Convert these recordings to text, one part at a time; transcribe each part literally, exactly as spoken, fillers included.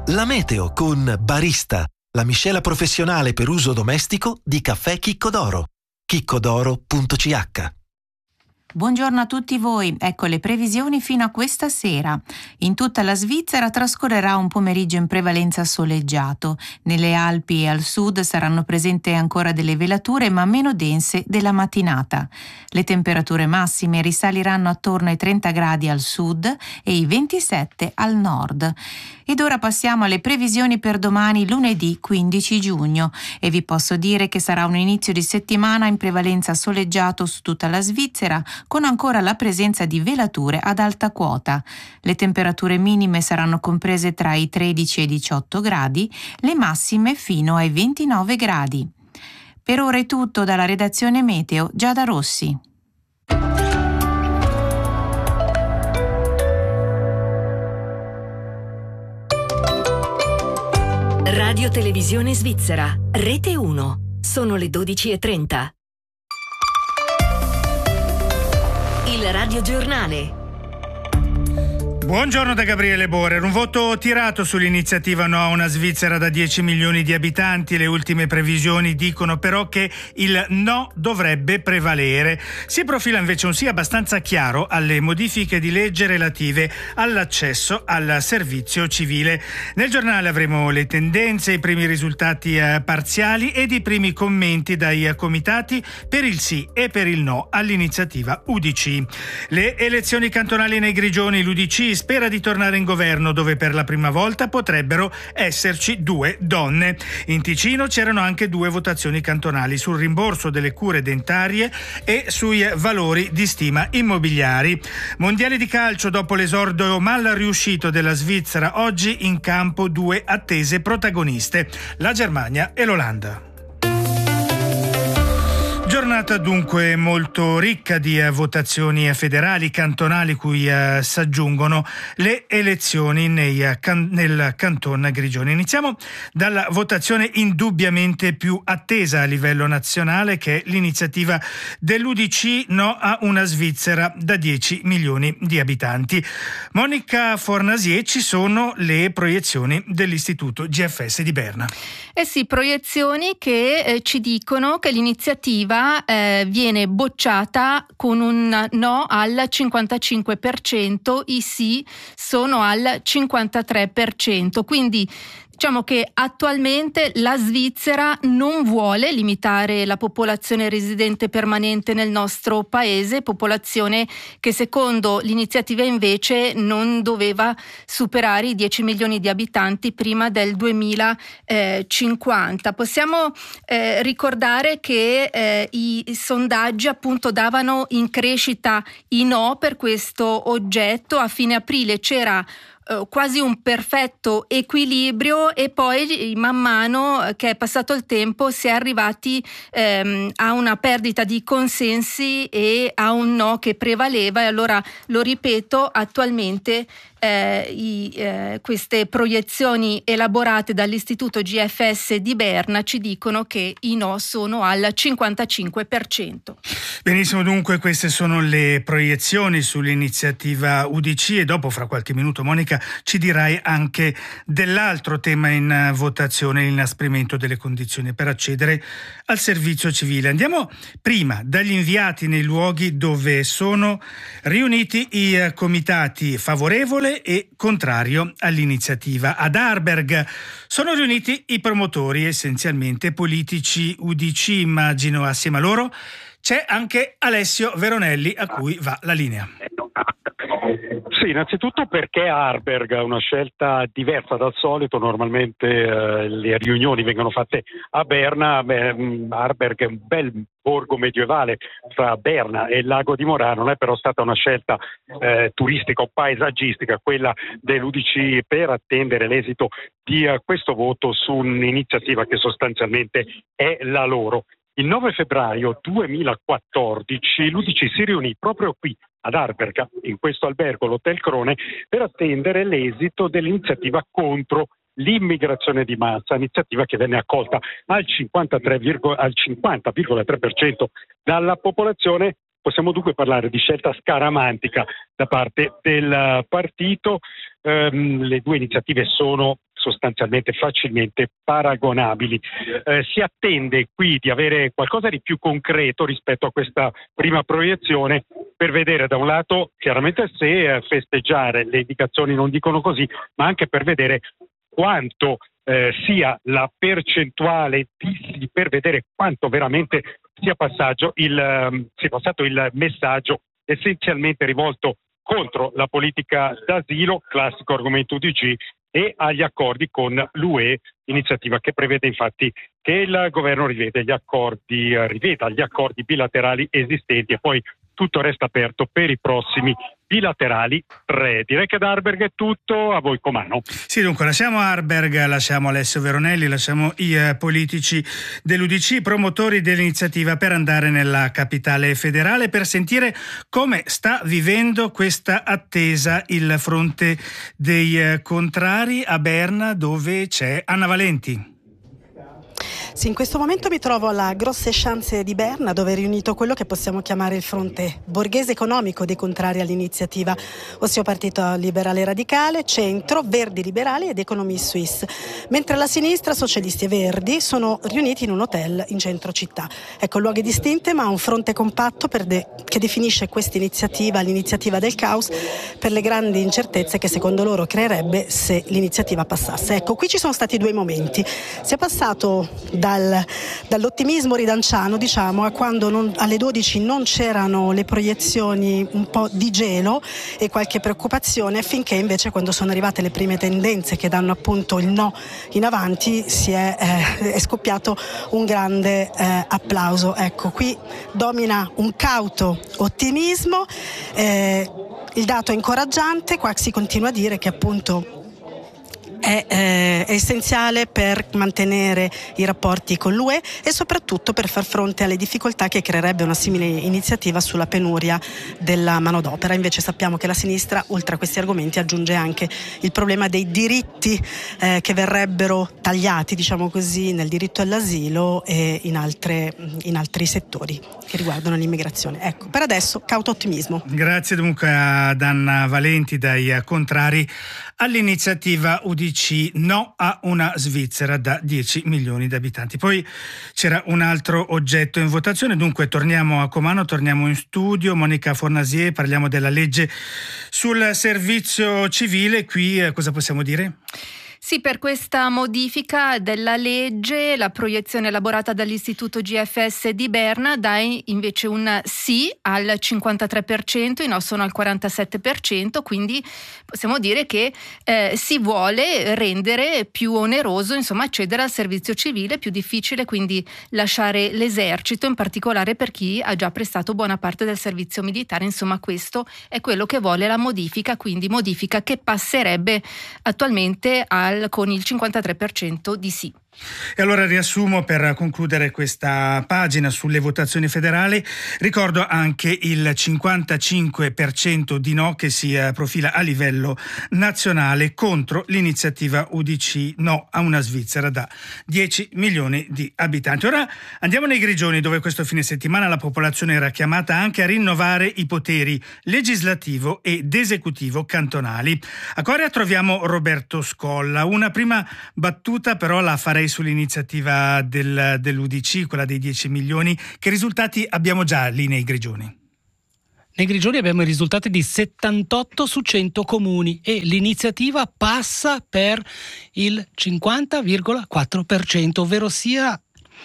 La meteo con Barista, la miscela professionale per uso domestico di caffè Chicco d'Oro. chiccodoro punto c h. Buongiorno a tutti voi, ecco le previsioni fino a questa sera. In tutta la Svizzera trascorrerà un pomeriggio in prevalenza soleggiato. Nelle Alpi e al sud saranno presenti ancora delle velature ma meno dense della mattinata. Le temperature massime risaliranno attorno ai trenta gradi al sud e i ventisette al nord. Ed ora passiamo alle previsioni per domani lunedì quindici giugno e vi posso dire che sarà un inizio di settimana in prevalenza soleggiato su tutta la Svizzera, con ancora la presenza di velature ad alta quota. Le temperature minime saranno comprese tra i tredici e i diciotto gradi, le massime fino ai ventinove gradi. Per ora è tutto dalla redazione Meteo, Giada Rossi. Radio Televisione Svizzera, Rete uno. Sono le dodici e trenta. Il radiogiornale. Buongiorno da Gabriele Borer. Un voto tirato sull'iniziativa No a una Svizzera da dieci milioni di abitanti. Le ultime previsioni dicono però che il no dovrebbe prevalere. Si profila invece un sì abbastanza chiaro alle modifiche di legge relative all'accesso al servizio civile. Nel giornale avremo le tendenze, i primi risultati eh, parziali ed i primi commenti dai eh, comitati per il sì e per il no all'iniziativa U D C. Le elezioni cantonali nei Grigioni, l'U D C spera di tornare in governo dove per la prima volta potrebbero esserci due donne. In Ticino c'erano anche due votazioni cantonali sul rimborso delle cure dentarie e sui valori di stima immobiliari. Mondiali di calcio, dopo l'esordio mal riuscito della Svizzera, oggi in campo due attese protagoniste, la Germania e l'Olanda. Giornata dunque molto ricca di eh, votazioni federali, cantonali, cui eh, si aggiungono le elezioni nei, eh, can- nel canton Grigioni. Iniziamo dalla votazione indubbiamente più attesa a livello nazionale, che è l'iniziativa dell'U D C No a una Svizzera da dieci milioni di abitanti. Monica Fornasier, ci sono le proiezioni dell'Istituto G F S di Berna. Eh sì, proiezioni che eh, ci dicono che l'iniziativa eh, viene bocciata con un no al cinquantacinque per cento, i sì sono al cinquantatré per cento, quindi diciamo che attualmente la Svizzera non vuole limitare la popolazione residente permanente nel nostro paese, popolazione che secondo l'iniziativa invece non doveva superare i dieci milioni di abitanti prima del duemilacinquanta. Possiamo eh, ricordare che eh, i, i sondaggi appunto davano in crescita i no per questo oggetto. A fine aprile c'era quasi un perfetto equilibrio e poi man mano che è passato il tempo si è arrivati ehm, a una perdita di consensi e a un no che prevaleva. E allora lo ripeto, attualmente eh, i, eh, queste proiezioni elaborate dall'Istituto G F S di Berna ci dicono che i no sono al cinquantacinque per cento. Benissimo, dunque queste sono le proiezioni sull'iniziativa U D C e dopo, fra qualche minuto, Monica, ci dirai anche dell'altro tema in votazione, l'inasprimento delle condizioni per accedere al servizio civile. Andiamo prima dagli inviati nei luoghi dove sono riuniti i comitati favorevole e contrario all'iniziativa. Ad Arberg sono riuniti i promotori, essenzialmente politici U D C, immagino. Assieme a loro c'è anche Alessio Veronelli, a cui va la linea. Sì, innanzitutto perché Arberg è una scelta diversa dal solito. Normalmente eh, le riunioni vengono fatte a Berna. Beh, Arberg è un bel borgo medievale fra Berna e il lago di Morà, non è però stata una scelta eh, turistica o paesaggistica quella dell'U D C per attendere l'esito di uh, questo voto su un'iniziativa che sostanzialmente è la loro. Il nove febbraio duemilaquattordici l'U D C si riunì proprio qui ad Arberga, in questo albergo, l'Hotel Crone, per attendere l'esito dell'iniziativa contro l'immigrazione di massa, iniziativa che venne accolta al cinquantatré, al cinquanta virgola tre per cento dalla popolazione. Possiamo dunque parlare di scelta scaramantica da parte del partito. Ehm, le due iniziative sono sostanzialmente facilmente paragonabili. Eh, si attende qui di avere qualcosa di più concreto rispetto a questa prima proiezione, per vedere da un lato chiaramente se festeggiare, le indicazioni non dicono così, ma anche per vedere quanto eh, sia la percentuale di sì, per vedere quanto veramente sia passaggio il, um, sia passato il messaggio essenzialmente rivolto contro la politica d'asilo, classico argomento U D C, e agli accordi con l'U E, iniziativa che prevede infatti che il governo rivede gli accordi, riveda gli accordi bilaterali esistenti, e poi tutto resta aperto per i prossimi bilaterali tre. Direi che da Arberg è tutto, a voi comando. Sì, dunque lasciamo Arberg, lasciamo Alessio Veronelli, lasciamo i eh, politici dell'U D C, promotori dell'iniziativa, per andare nella capitale federale per sentire come sta vivendo questa attesa il fronte dei eh, contrari a Berna, dove c'è Anna Valenti. Sì, in questo momento mi trovo alla Grosse Schanze di Berna, dove è riunito quello che possiamo chiamare il fronte borghese economico dei contrari all'iniziativa, ossia Partito Liberale Radicale, Centro, Verdi Liberali ed Economie Suisse, mentre alla sinistra Socialisti e Verdi sono riuniti in un hotel in centro città. Ecco, luoghi distinti ma un fronte compatto per de- che definisce questa iniziativa l'iniziativa del caos, per le grandi incertezze che secondo loro creerebbe se l'iniziativa passasse. Ecco, qui ci sono stati due momenti. Si è passato Dal, dall'ottimismo ridanciano, diciamo, a quando non, alle dodici non c'erano le proiezioni, un po' di gelo e qualche preoccupazione, finché invece quando sono arrivate le prime tendenze che danno appunto il no in avanti si è, eh, è scoppiato un grande eh, applauso. Ecco, qui domina un cauto ottimismo, eh, il dato è incoraggiante, qua si continua a dire che appunto È, eh, è essenziale per mantenere i rapporti con l'U E e soprattutto per far fronte alle difficoltà che creerebbe una simile iniziativa sulla penuria della manodopera. Invece sappiamo che la sinistra, oltre a questi argomenti, aggiunge anche il problema dei diritti eh, che verrebbero tagliati, diciamo così, nel diritto all'asilo e in, altre, in altri settori che riguardano l'immigrazione. Ecco, per adesso cauto ottimismo. Grazie dunque ad Anna Valenti dai contrari all'iniziativa U D C no a una Svizzera da dieci milioni di abitanti. Poi c'era un altro oggetto in votazione, dunque torniamo a Comano, torniamo in studio. Monica Fornasier, parliamo della legge sul servizio civile. Qui eh, cosa possiamo dire? Sì, per questa modifica della legge, la proiezione elaborata dall'Istituto G F S di Berna dà invece un sì al cinquantatré per cento, i no sono al quarantasette per cento, quindi possiamo dire che eh, si vuole rendere più oneroso, insomma, accedere al servizio civile, più difficile quindi lasciare l'esercito, in particolare per chi ha già prestato buona parte del servizio militare. Insomma, questo è quello che vuole la modifica, quindi modifica che passerebbe attualmente al con il cinquantatré per cento di sì. E allora riassumo per concludere questa pagina sulle votazioni federali. Ricordo anche il cinquantacinque per cento di no che si profila a livello nazionale contro l'iniziativa U D C no a una Svizzera da dieci milioni di abitanti. Ora andiamo nei Grigioni, dove questo fine settimana la popolazione era chiamata anche a rinnovare i poteri legislativo ed esecutivo cantonali. A Coria troviamo Roberto Scolla. Una prima battuta però la farei sull'iniziativa del, dell'U D C, quella dei dieci milioni. Che risultati abbiamo già lì nei Grigioni? Nei Grigioni abbiamo i risultati di settantotto su cento comuni e l'iniziativa passa per il cinquanta virgola quattro per cento, ovvero sia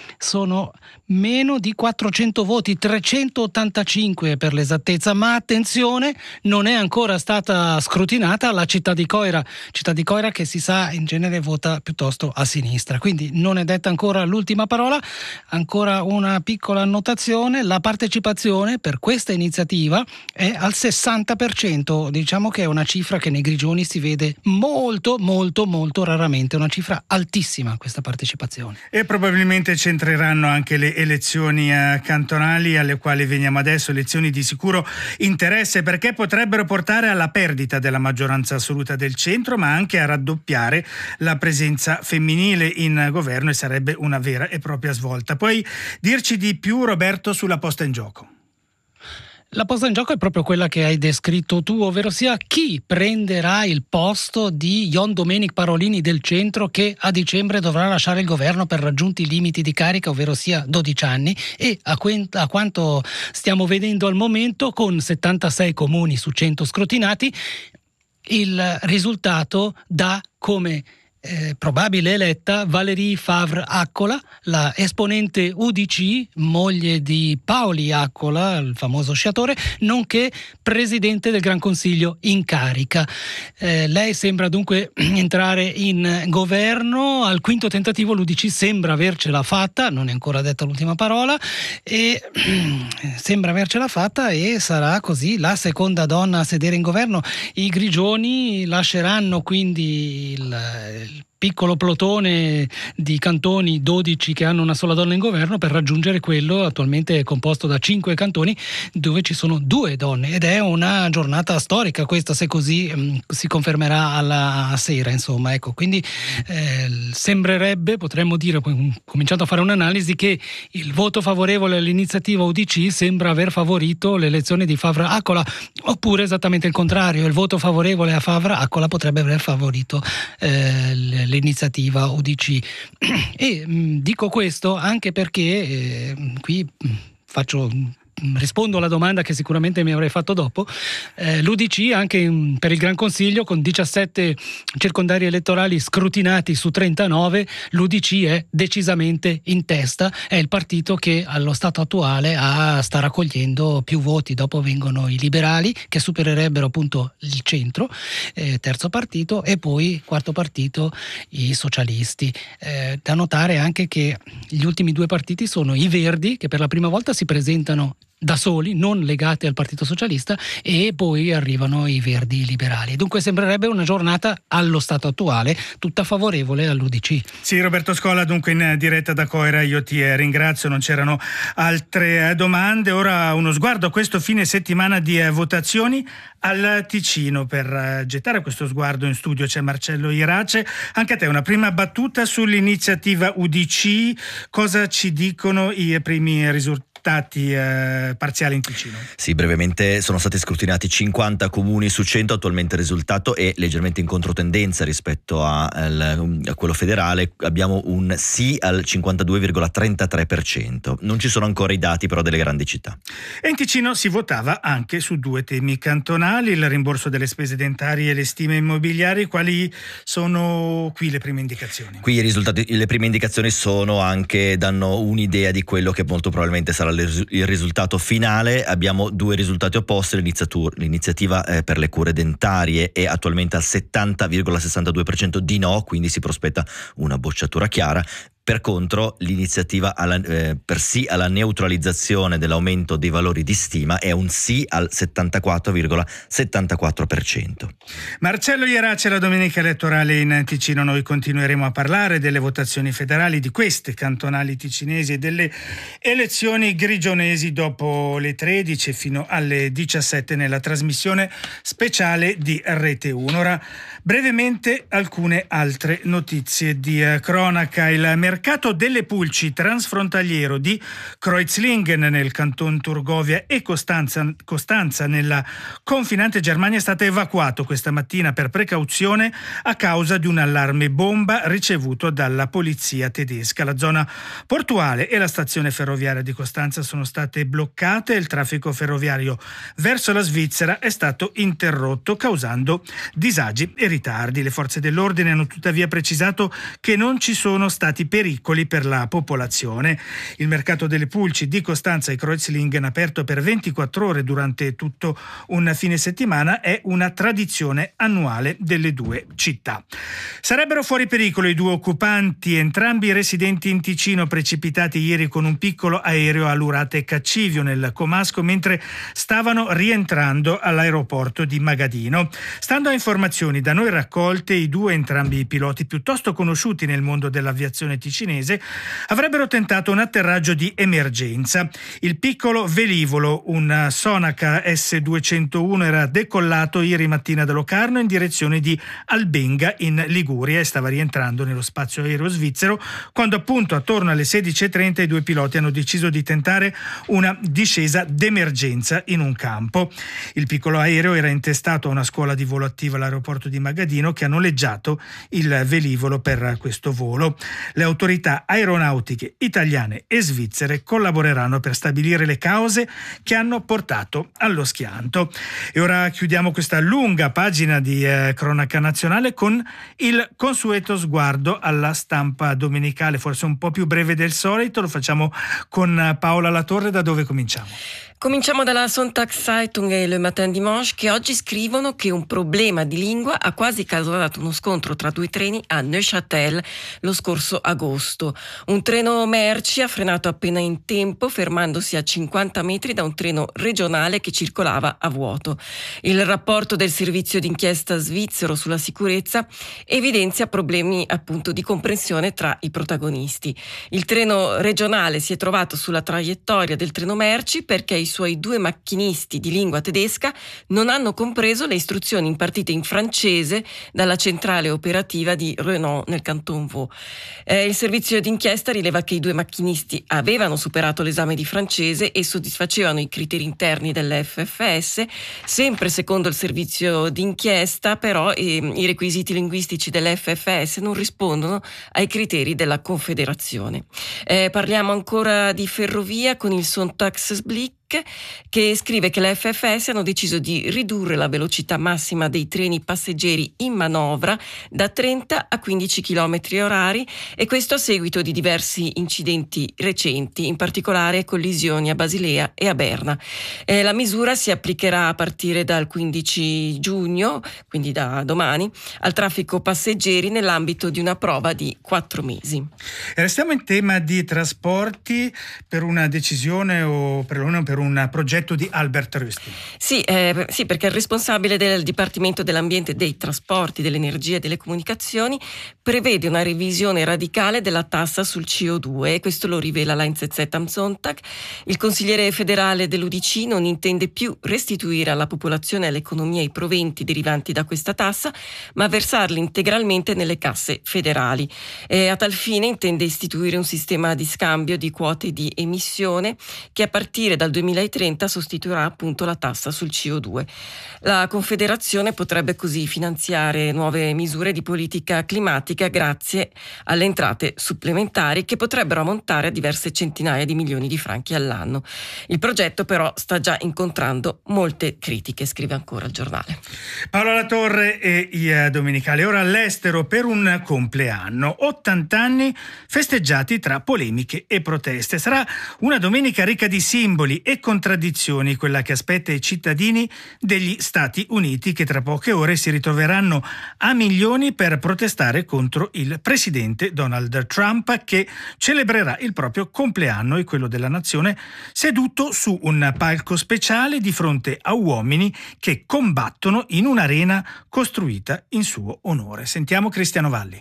sono meno di quattrocento voti, trecentottantacinque per l'esattezza, ma attenzione, non è ancora stata scrutinata la città di Coira, città di Coira che si sa in genere vota piuttosto a sinistra, quindi non è detta ancora l'ultima parola. Ancora una piccola annotazione: la partecipazione per questa iniziativa è al sessanta per cento, diciamo che è una cifra che nei Grigioni si vede molto molto molto raramente, una cifra altissima questa partecipazione. E probabilmente c'entreranno anche le elezioni eh, cantonali, alle quali veniamo adesso, elezioni di sicuro interesse perché potrebbero portare alla perdita della maggioranza assoluta del centro, ma anche a raddoppiare la presenza femminile in governo, e sarebbe una vera e propria svolta. Puoi dirci di più, Roberto, sulla posta in gioco? La posta in gioco è proprio quella che hai descritto tu, ovvero sia chi prenderà il posto di Ion Domenic Parolini del Centro, che a dicembre dovrà lasciare il governo per raggiunti i limiti di carica, ovvero sia dodici anni, e a, qu- a quanto stiamo vedendo al momento, con settantasei comuni su cento scrutinati, il risultato dà come Eh, probabile eletta Valérie Favre-Accola, la esponente U D C, moglie di Paoli Accola, il famoso sciatore, nonché presidente del Gran Consiglio in carica. Eh, lei sembra dunque entrare in governo. Al quinto tentativo l'U D C sembra avercela fatta, non è ancora detta l'ultima parola, e sembra avercela fatta e sarà così la seconda donna a sedere in governo. I Grigioni lasceranno quindi il il piccolo plotone di cantoni, dodici, che hanno una sola donna in governo, per raggiungere quello attualmente composto da cinque cantoni dove ci sono due donne, ed è una giornata storica questa, se così mh, si confermerà alla sera, insomma, ecco. Quindi eh, sembrerebbe, potremmo dire, cominciando a fare un'analisi, che il voto favorevole all'iniziativa U D C sembra aver favorito l'elezione di Favre-Accola, oppure esattamente il contrario, il voto favorevole a Favre-Accola potrebbe aver favorito eh, l'iniziativa U D C. E mh, dico questo anche perché eh, qui mh, faccio rispondo alla domanda che sicuramente mi avrei fatto dopo. eh, l'U D C anche in, per il Gran Consiglio, con diciassette circondari elettorali scrutinati su trentanove, l'U D C è decisamente in testa, è il partito che allo stato attuale ha, sta raccogliendo più voti. Dopo vengono i liberali, che supererebbero appunto il centro, eh, terzo partito, e poi quarto partito i socialisti. Eh, da notare anche che gli ultimi due partiti sono i Verdi, che per la prima volta si presentano da soli, non legati al Partito Socialista, e poi arrivano i Verdi liberali. Dunque sembrerebbe una giornata allo stato attuale tutta favorevole all'U D C. Sì, Roberto Scola, dunque in diretta da Coira, io ti ringrazio, non c'erano altre domande. Ora uno sguardo a questo fine settimana di votazioni al Ticino. Per gettare questo sguardo in studio c'è Marcello Irace. Anche a te una prima battuta sull'iniziativa U D C, cosa ci dicono i primi risultati Eh, parziali in Ticino? Sì, brevemente sono stati scrutinati cinquanta comuni su cento, attualmente il risultato è leggermente in controtendenza rispetto a, al, a quello federale. Abbiamo un sì al cinquantadue virgola trentatré per cento. Non ci sono ancora i dati però delle grandi città. E in Ticino si votava anche su due temi cantonali, il rimborso delle spese dentarie e le stime immobiliari. Quali sono qui le prime indicazioni? Qui i risultati, le prime indicazioni sono anche, danno un'idea di quello che molto probabilmente sarà il risultato finale. Abbiamo due risultati opposti. L'iniziativa eh, per le cure dentarie è attualmente al settanta virgola sessantadue per cento di no, quindi si prospetta una bocciatura chiara. Per contro, l'iniziativa alla, eh, per sì alla neutralizzazione dell'aumento dei valori di stima è un sì al settantaquattro virgola settantaquattro per cento. Marcello Irace, la domenica elettorale in Ticino. Noi continueremo a parlare delle votazioni federali, di queste cantonali ticinesi e delle elezioni grigionesi dopo le tredici fino alle diciassette nella trasmissione speciale di Rete uno. Ora, brevemente alcune altre notizie di eh, cronaca. Il mercato delle pulci transfrontaliero di Kreuzlingen nel canton Turgovia e Costanza, Costanza nella confinante Germania è stato evacuato questa mattina per precauzione a causa di un allarme bomba ricevuto dalla polizia tedesca. La zona portuale e la stazione ferroviaria di Costanza sono state bloccate e il traffico ferroviario verso la Svizzera è stato interrotto, causando disagi e ritardi. Le forze dell'ordine hanno tuttavia precisato che non ci sono stati pericoli per la popolazione. Il mercato delle pulci di Costanza e Kreuzlingen, aperto per ventiquattro ore durante tutto un fine settimana, è una tradizione annuale delle due città. Sarebbero fuori pericolo i due occupanti, entrambi residenti in Ticino, precipitati ieri con un piccolo aereo a Lurate Caccivio nel Comasco mentre stavano rientrando all'aeroporto di Magadino. Stando a informazioni da noi raccolte, i due, entrambi piloti piuttosto conosciuti nel mondo dell'aviazione ticinese, cinese, avrebbero tentato un atterraggio di emergenza. Il piccolo velivolo, un Sonaca S duecentouno, era decollato ieri mattina da Locarno in direzione di Albenga in Liguria e stava rientrando nello spazio aereo svizzero quando appunto attorno alle sedici e trenta i due piloti hanno deciso di tentare una discesa d'emergenza in un campo. Il piccolo aereo era intestato a una scuola di volo attiva all'aeroporto di Magadino che ha noleggiato il velivolo per questo volo. Le autorità aeronautiche italiane e svizzere collaboreranno per stabilire le cause che hanno portato allo schianto. E ora chiudiamo questa lunga pagina di eh, cronaca nazionale con il consueto sguardo alla stampa domenicale, forse un po' più breve del solito. Lo facciamo con Paola Latorre. Da dove cominciamo? Cominciamo dalla Sonntagszeitung e Le Matin Dimanche, che oggi scrivono che un problema di lingua ha quasi causato uno scontro tra due treni a Neuchâtel lo scorso agosto. Un treno merci ha frenato appena in tempo, fermandosi a cinquanta metri da un treno regionale che circolava a vuoto. Il rapporto del servizio d'inchiesta svizzero sulla sicurezza evidenzia problemi appunto di comprensione tra i protagonisti. Il treno regionale si è trovato sulla traiettoria del treno merci perché i suoi due macchinisti di lingua tedesca non hanno compreso le istruzioni impartite in francese dalla centrale operativa di Renan nel Canton Vaud. Eh, il servizio d'inchiesta rileva che i due macchinisti avevano superato l'esame di francese e soddisfacevano i criteri interni dell'F F S. Sempre secondo il servizio d'inchiesta, però, eh, i requisiti linguistici dell'F F S non rispondono ai criteri della Confederazione. Eh, parliamo ancora di ferrovia con il Sonntagsblick, che scrive che le F F S hanno deciso di ridurre la velocità massima dei treni passeggeri in manovra da trenta a quindici chilometri orari, e questo a seguito di diversi incidenti recenti, in particolare collisioni a Basilea e a Berna. Eh, la misura si applicherà a partire dal quindici giugno, quindi da domani, al traffico passeggeri nell'ambito di una prova di quattro mesi. Restiamo in tema di trasporti per una decisione o perlomeno per un progetto di Albert Rösti. Sì, eh, sì, perché il responsabile del Dipartimento dell'Ambiente, dei Trasporti, dell'Energia e delle Comunicazioni prevede una revisione radicale della tassa sul C O due, e questo lo rivela la N Z Z am Sonntag. Il consigliere federale dell'U D C non intende più restituire alla popolazione e all'economia i proventi derivanti da questa tassa, ma versarli integralmente nelle casse federali. E a tal fine intende istituire un sistema di scambio di quote di emissione che a partire dal duemilatrenta sostituirà appunto la tassa sul C O due. La Confederazione potrebbe così finanziare nuove misure di politica climatica grazie alle entrate supplementari che potrebbero ammontare a diverse centinaia di milioni di franchi all'anno. Il progetto però sta già incontrando molte critiche, scrive ancora il giornale. Paola Latorre e i domenicali. Ora all'estero per un compleanno, ottanta anni festeggiati tra polemiche e proteste. Sarà una domenica ricca di simboli e contraddizioni, quella che aspetta i cittadini degli Stati Uniti, che tra poche ore si ritroveranno a milioni per protestare contro il presidente Donald Trump, che celebrerà il proprio compleanno e quello della nazione seduto su un palco speciale di fronte a uomini che combattono in un'arena costruita in suo onore. Sentiamo Cristiano Valli.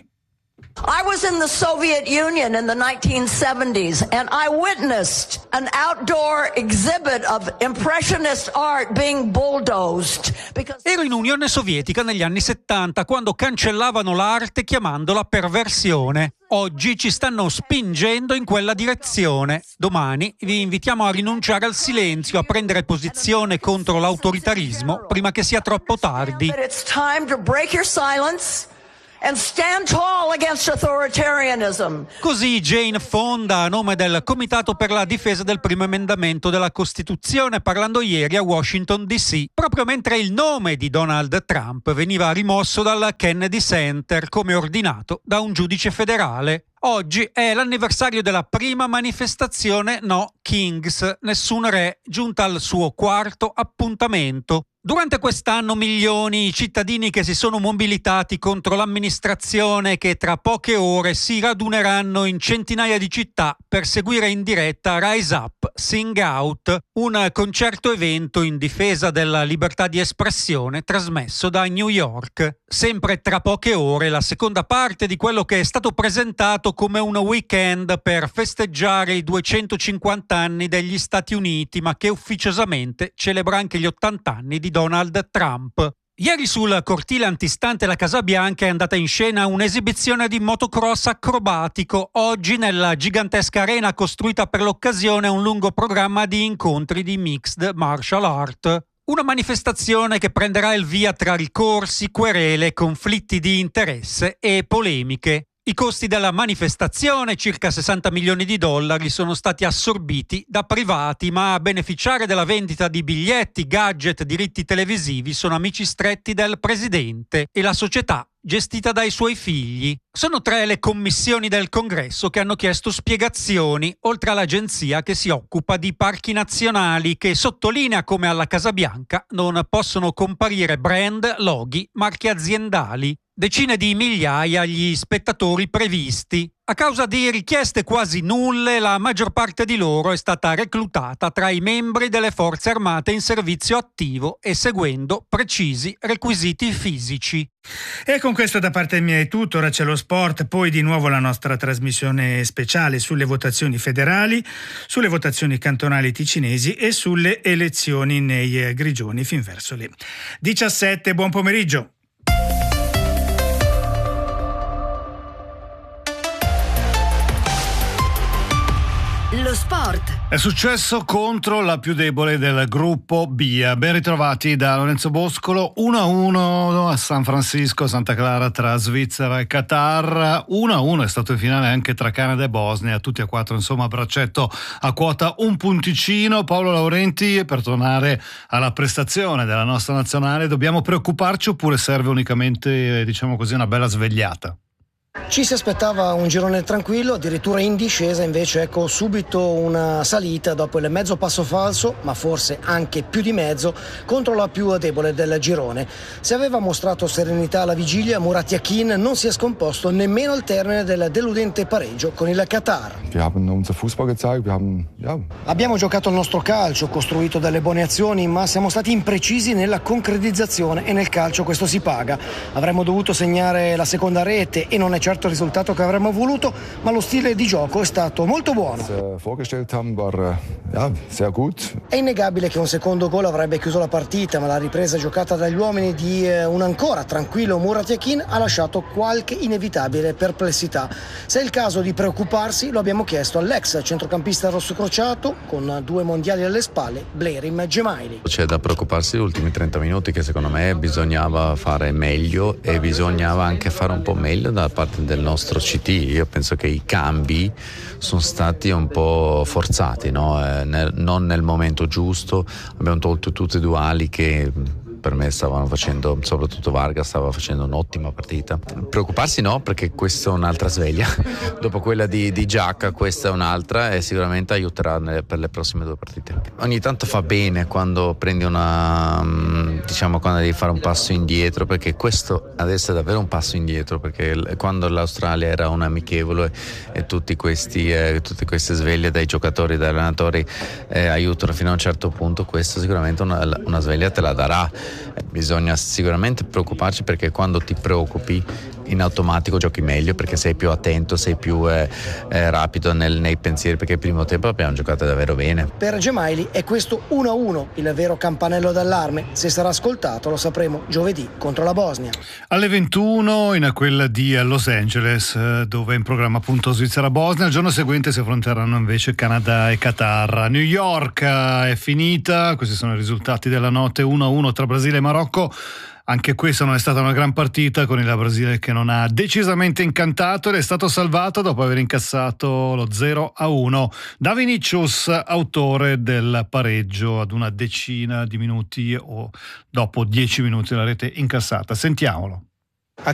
I was in the Soviet Union in the nineteen seventies and I witnessed an outdoor exhibit of impressionist art being bulldozed. Because... Ero in Unione Sovietica negli anni settanta quando cancellavano l'arte chiamandola perversione. Oggi ci stanno spingendo in quella direzione. Domani vi invitiamo a rinunciare al silenzio, a prendere posizione contro l'autoritarismo prima che sia troppo tardi. It's time to break your silence and stand tall against authoritarianism. Così Jane Fonda, a nome del Comitato per la difesa del primo emendamento della Costituzione, parlando ieri a Washington D C, proprio mentre il nome di Donald Trump veniva rimosso dal Kennedy Center come ordinato da un giudice federale. Oggi è l'anniversario della prima manifestazione No Kings, nessun re, giunta al suo quarto appuntamento. Durante quest'anno milioni i cittadini che si sono mobilitati contro l'amministrazione che tra poche ore si raduneranno in centinaia di città per seguire in diretta Rise Up, Sing Out, un concerto evento in difesa della libertà di espressione trasmesso da New York. Sempre tra poche ore la seconda parte di quello che è stato presentato come un weekend per festeggiare i duecentocinquanta anni degli Stati Uniti, ma che ufficiosamente celebra anche gli ottanta anni di Donald Trump. Ieri sul cortile antistante la Casa Bianca è andata in scena un'esibizione di motocross acrobatico. Oggi nella gigantesca arena costruita per l'occasione un lungo programma di incontri di mixed martial art. Una manifestazione che prenderà il via tra ricorsi, querele, conflitti di interesse e polemiche. I costi della manifestazione, circa sessanta milioni di dollari, sono stati assorbiti da privati, ma a beneficiare della vendita di biglietti, gadget, diritti televisivi sono amici stretti del presidente e la società gestita dai suoi figli. Sono tre le commissioni del Congresso che hanno chiesto spiegazioni, oltre all'agenzia che si occupa di parchi nazionali, che sottolinea come alla Casa Bianca non possono comparire brand, loghi, marche aziendali. Decine di migliaia gli spettatori previsti. A causa di richieste quasi nulle, la maggior parte di loro è stata reclutata tra i membri delle forze armate in servizio attivo e seguendo precisi requisiti fisici. E con questo da parte mia è tutto. Ora c'è lo sport, poi di nuovo la nostra trasmissione speciale sulle votazioni federali, sulle votazioni cantonali ticinesi e sulle elezioni nei Grigioni fin verso le diciassette. Buon pomeriggio. Lo sport. È successo contro la più debole del gruppo B. Ben ritrovati da Lorenzo Boscolo. uno a uno a San Francisco, Santa Clara tra Svizzera e Qatar. uno a uno è stato il finale anche tra Canada e Bosnia, tutti a quattro, insomma, a braccetto a quota un punticino. Paolo Laurenti, per tornare alla prestazione della nostra nazionale, dobbiamo preoccuparci oppure serve unicamente, diciamo così, una bella svegliata? Ci si aspettava un girone tranquillo, addirittura in discesa, invece ecco subito una salita dopo il mezzo passo falso, ma forse anche più di mezzo, contro la più debole del girone. Se aveva mostrato serenità alla vigilia, Murat Yakin non si è scomposto nemmeno al termine del deludente pareggio con il Qatar. Abbiamo giocato il nostro calcio, costruito delle buone azioni, ma siamo stati imprecisi nella concretizzazione e nel calcio questo si paga. Avremmo dovuto segnare la seconda rete e non è certo il risultato che avremmo voluto, ma lo stile di gioco è stato molto buono. È innegabile che un secondo gol avrebbe chiuso la partita, ma la ripresa giocata dagli uomini di un ancora tranquillo Murat Yakin ha lasciato qualche inevitabile perplessità. Se è il caso di preoccuparsi, lo abbiamo chiesto all'ex centrocampista rossocrociato con due mondiali alle spalle, Blerim Gemaili. C'è da preoccuparsi gli ultimi trenta minuti, che secondo me bisognava fare meglio e bisognava anche fare un po' meglio da parte del nostro C T. Io penso che i cambi sono stati un po' forzati, no? eh, nel, non nel momento giusto. Abbiamo tolto tutti i duali che per me stavano facendo, soprattutto Vargas stava facendo un'ottima partita. Preoccuparsi no, perché questa è un'altra sveglia dopo quella di, di Giacca, questa è un'altra e sicuramente aiuterà nelle, per le prossime due partite. Ogni tanto fa bene quando prendi una, diciamo, quando devi fare un passo indietro, perché questo adesso è davvero un passo indietro, perché quando l'Australia era un amichevole e tutti questi, eh, tutte queste sveglie dai giocatori e dagli allenatori eh, aiutano fino a un certo punto, questo sicuramente una, una sveglia te la darà. Bisogna sicuramente preoccuparci, perché quando ti preoccupi in automatico giochi meglio, perché sei più attento, sei più eh, eh, rapido nel, nei pensieri, perché il primo tempo abbiamo giocato davvero bene. Per Gemaili è questo uno a uno il vero campanello d'allarme. Se sarà ascoltato lo sapremo giovedì contro la Bosnia. Alle ventuno in quella di Los Angeles, dove è in programma appunto Svizzera-Bosnia. Il giorno seguente si affronteranno invece Canada e Qatar. New York è finita, questi sono i risultati della notte, uno a uno tra Brasile e Marocco. Anche questa non è stata una gran partita, con il Brasile che non ha decisamente incantato ed è stato salvato dopo aver incassato lo zero a uno da Vinicius, autore del pareggio ad una decina di minuti o dopo dieci minuti della rete incassata. Sentiamolo.